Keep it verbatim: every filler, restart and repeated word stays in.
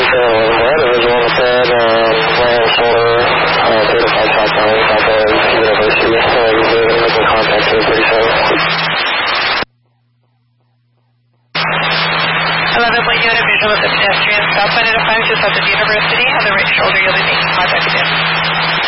What is one with that, um, land shoulder, uh, certified shot calling, out there at the university, so you're going to make a contact here pretty soon. eleven point unit visual of the pedestrian southbound at five just south of the university on the right shoulder. You'll be making contact again.